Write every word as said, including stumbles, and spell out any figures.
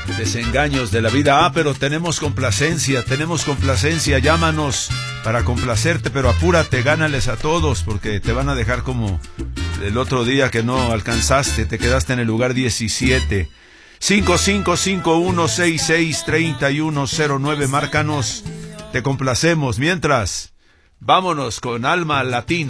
desengaños de la vida. Ah, pero tenemos complacencia, tenemos complacencia. Llámanos para complacerte, pero apúrate, gánales a todos, porque te van a dejar como el otro día que no alcanzaste, te quedaste en el lugar diecisiete. cinco cinco cinco uno seis seis tres uno cero nueve, márcanos, te complacemos. Mientras, vámonos con Alma Latina.